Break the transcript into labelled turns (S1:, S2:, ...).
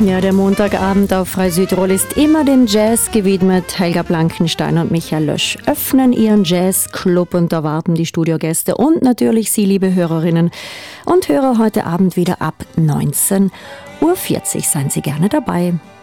S1: Ja, der Montagabend auf Frei Südtirol ist immer dem Jazz gewidmet. Helga Blankenstein und Michael Lösch öffnen ihren Jazzclub und da warten die Studiogäste und natürlich Sie, liebe Hörerinnen und Hörer, heute Abend wieder ab 19:40 Uhr. Seien Sie gerne dabei.